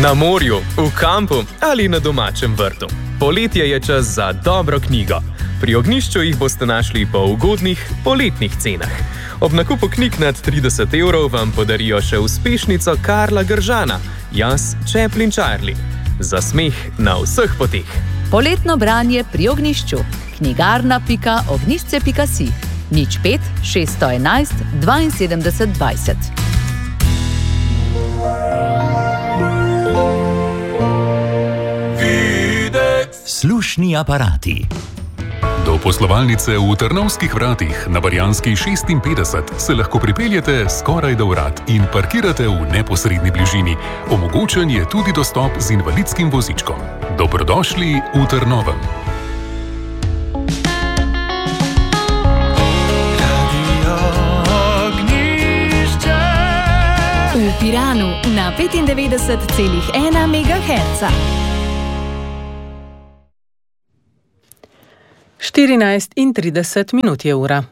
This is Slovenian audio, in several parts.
Na morju, v kampu ali na domačem vrtu. Poletje je čas za dobro knjigo. Pri Ognjišču jih boste našli po ugodnih poletnih cenah. Ob nakupu knjig nad 30 € vam podarijo še uspešnico Karla Gržana, Jaz, Chaplin Charlie. Za smeh na vseh poteh. Poletno branje pri Ognjišču. knjigarna.ognjišče.si 05 611 72 20. Slušni aparati. Do poslovalnice v Trnovskih vratih na Barjanski 56 se lahko pripeljete skoraj do vrat in parkirate v neposredni bližini. Omogočen je tudi dostop z invalidskim vozičkom. Dobrodošli v Trnovem. V Piranu na 95,1 MHz. 14:30 je ura.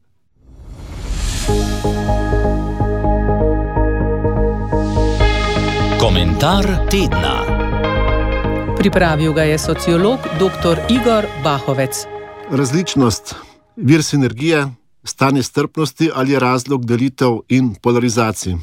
Komentar tedna. Pripravil ga je sociolog dr. Igor Bahovec. Različnost, vir sinergije, stanje strpnosti ali je razlog delitev in polarizacij.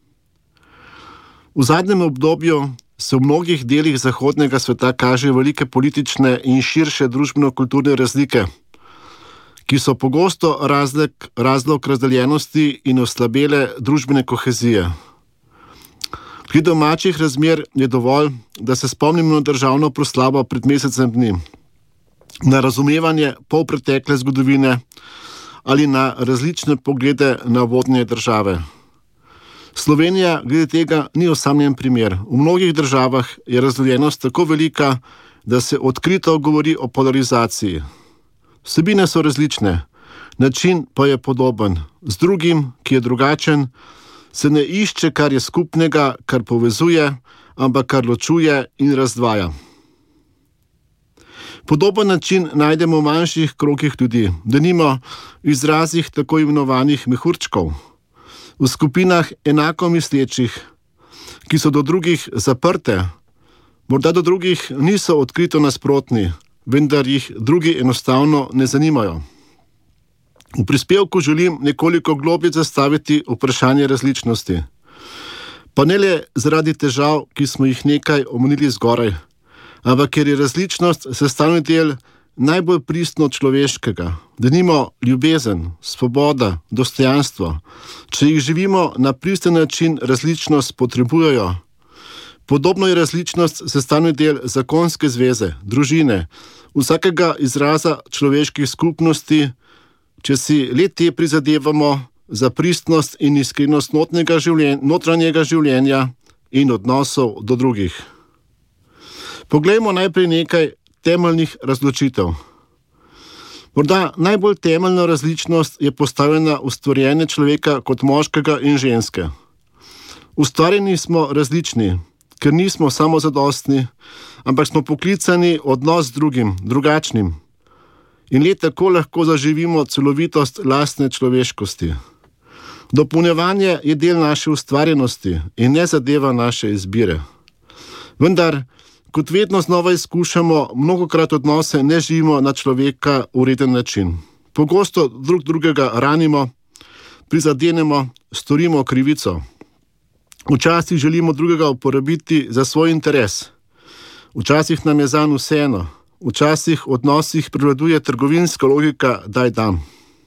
V zadnjem obdobju se v mnogih delih zahodnega sveta kažejo velike politične in širše družbeno-kulturne razlike, ki so pogosto razlog razdeljenosti in oslabele družbene kohezije. Pri domačih razmer je dovolj, da se spomnimo na državno proslavo pred mesecem dni, na razumevanje polpretekle zgodovine ali na različne poglede na vodne države. Slovenija glede tega ni osamljen primer. V mnogih državah je razdeljenost tako velika, da se odkrito govori o polarizaciji. Vsebine so različne, način pa je podoben. Z drugim, ki je drugačen, se ne išče, kar je skupnega, kar povezuje, ampak kar ločuje in razdvaja. Podoben način najdemo v manjših krogih ljudi, denimo v izrazih tako imenovanih mehurčkov, v skupinah enako mislečih, ki so do drugih zaprte, morda do drugih niso odkrito nasprotni, vendar jih drugi enostavno ne zanimajo. V prispevku želim nekoliko globlje zastaviti vprašanje različnosti. Pa ne le zaradi težav, ki smo jih nekaj omenili zgoraj, ampak ker je različnost sestavni del najbolj pristno človeškega, denimo ljubezen, svoboda, dostojanstvo. Če jih živimo na pristen način, različnost potrebujejo. Podobno je različnost sestavni del zakonske zveze, družine, vsakega izraza človeških skupnosti, če si le te prizadevamo za pristnost in iskrenost notranjega življenja in odnosov do drugih. Poglejmo najprej nekaj temeljnih razločitev. Morda najbolj temeljna različnost je postavljena v stvorjenje človeka kot moškega in ženske. Ustvarjeni smo različni, ker nismo samozadostni, ampak smo poklicani odnos z drugim, drugačnim. In le tako lahko zaživimo celovitost lastne človeškosti. Dopolnjevanje je del naše ustvarjenosti in ne zadeva naše izbire. Vendar, kot vedno znova izkušamo, mnogokrat odnose ne živimo na človeka ureden način. Pogosto drugega ranimo, prizadenemo, storimo krivico. Včasih želimo drugega uporabiti za svoj interes. Včasih nam je zanj vseeno. Včasih v odnosih prevladuje trgovinska logika daj dam.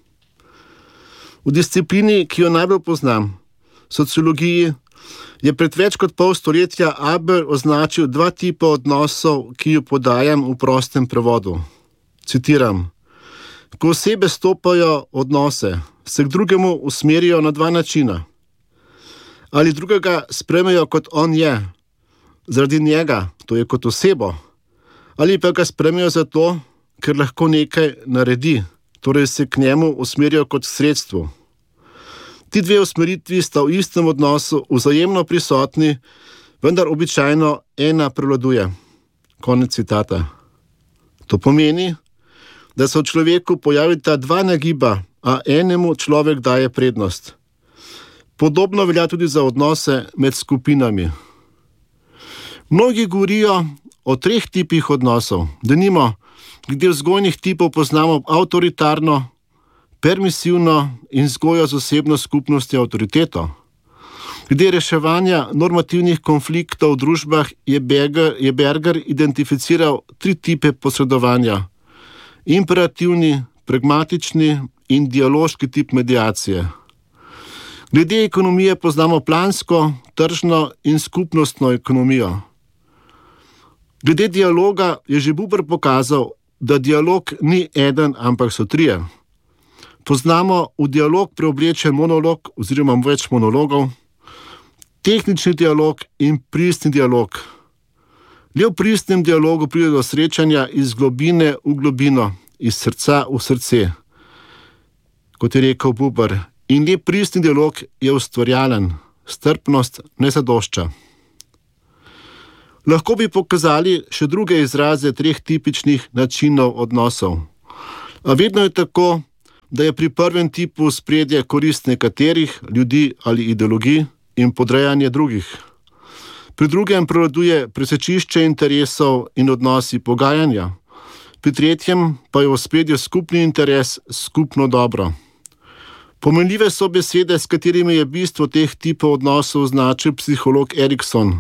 V disciplini, ki jo najbolj poznam, sociologiji, je pred več kot pol stoletja Abel označil dva tipa odnosov, ki jo podajam v prostem prevodu. Citiram: ko osebe stopajo odnose, se k drugemu usmerijo na dva načina. Ali drugega sprejmejo kot on je, zaradi njega, to je kot osebo, ali pa ga sprejmejo zato, ker lahko nekaj naredi, torej se k njemu usmerijo kot sredstvo. Ti dve usmeritvi sta v istem odnosu vzajemno prisotni, vendar običajno ena prevladuje. Konec citata. To pomeni, da se v človeku pojavita dva nagiba, a enemu človek daje prednost. Podobno velja tudi za odnose med skupinami. Mnogi govorijo o 3 tipih odnosov. Denimo, glede vzgojnih tipov poznamo avtoritarno, permisivno in vzgojo z osebno skupnostjo avtoriteto. Glede reševanja normativnih konfliktov v družbah je Berger identificiral 3 tipe posredovanja: imperativni, pragmatični in dialoški tip mediacije. Glede ekonomije poznamo plansko, tržno in skupnostno ekonomijo. Glede dialoga je že Buber pokazal, da dialog ni eden, ampak so 3. Poznamo v dialog preoblečen monolog oziroma več monologov, tehnični dialog in pristni dialog. Le v pristnem dialogu pride do srečanja iz globine v globino, iz srca v srce, kot je rekel Buber. In le pristni dialog je ustvarjalen, strpnost ne zadošča. Lahko bi pokazali še druge izraze 3 tipičnih načinov odnosov. A vedno je tako, da je pri prvem tipu spredje korist nekaterih ljudi ali ideologij in podrejanje drugih. Pri drugem prevladuje presečišče interesov in odnosi pogajanja. Pri tretjem pa je v ospredju skupni interes, skupno dobro. Pomenljive so besede, s katerimi je bistvo teh tipov odnosov označil psiholog Erikson.